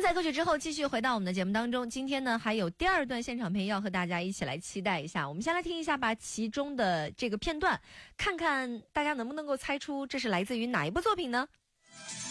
在歌曲之后继续回到我们的节目当中，今天呢还有第二段现场配音要和大家一起来期待一下。我们先来听一下吧，其中的这个片段，看看大家能不能够猜出这是来自于哪一部作品呢？